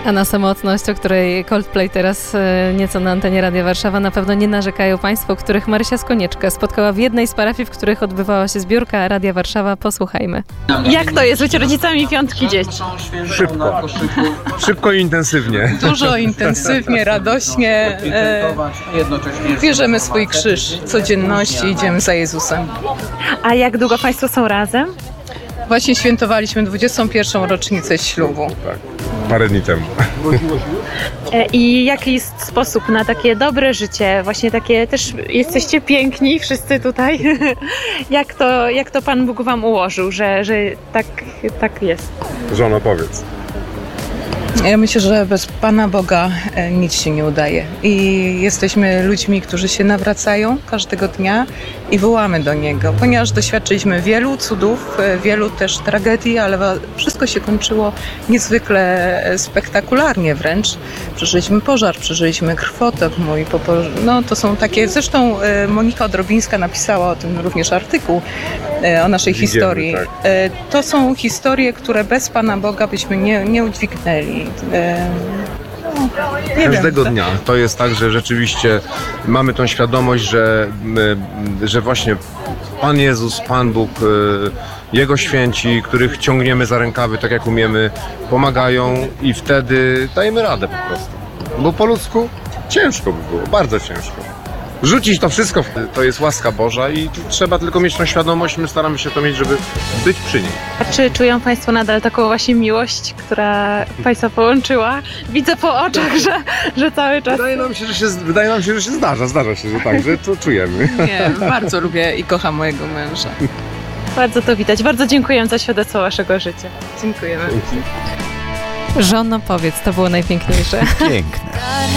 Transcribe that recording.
A na samotność, o której Coldplay teraz nieco na antenie Radia Warszawa, na pewno nie narzekają Państwo, których Marysia Skonieczka spotkała w jednej z parafii, w których odbywała się zbiórka Radia Warszawa. Posłuchajmy. Jak to jest być rodzicami piątki dzieci? Szybko. Szybko i intensywnie. Dużo, intensywnie, radośnie. Bierzemy swój krzyż codzienności i idziemy za Jezusem. A jak długo Państwo są razem? Właśnie świętowaliśmy 21. rocznicę ślubu. Tak, parę dni temu. I jaki jest sposób na takie dobre życie? Właśnie takie też jesteście piękni wszyscy tutaj. Jak to Pan Bóg Wam ułożył, że tak jest? Żono, powiedz. Ja myślę, że bez Pana Boga nic się nie udaje. I jesteśmy ludźmi, którzy się nawracają każdego dnia i wołamy do Niego. Ponieważ doświadczyliśmy wielu cudów, wielu też tragedii, ale wszystko się kończyło niezwykle spektakularnie wręcz. Przeżyliśmy pożar, przeżyliśmy krwotok mój. No to są takie... Zresztą Monika Odrobińska napisała o tym również artykuł, o naszej historii. Tak. To są historie, które bez Pana Boga byśmy nie udźwignęli. Każdego dnia. To jest tak, że rzeczywiście mamy tą świadomość, że właśnie Pan Jezus, Pan Bóg, Jego święci, których ciągniemy za rękawy tak jak umiemy, pomagają i wtedy dajemy radę po prostu. Bo po ludzku ciężko by było, bardzo ciężko. Rzucić to wszystko, to jest łaska Boża i trzeba tylko mieć tą świadomość, my staramy się to mieć, żeby być przy niej. A czy czują Państwo nadal taką właśnie miłość, która Państwa połączyła? Widzę po oczach, że cały czas... Wydaje nam się, że się zdarza się, że tak, że to czujemy. Nie, bardzo lubię i kocham mojego męża. Bardzo to widać. Bardzo dziękuję za świadectwo Waszego życia. Dziękujemy. Żono, powiedz, to było najpiękniejsze. Piękne.